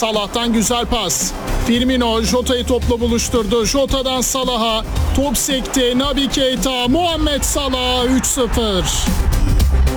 Salah'tan güzel pas. Firmino Jota'yı topla buluşturdu. Jota'dan Salah'a. Top sekti. Naby Keita, Muhammed Salah 3-0.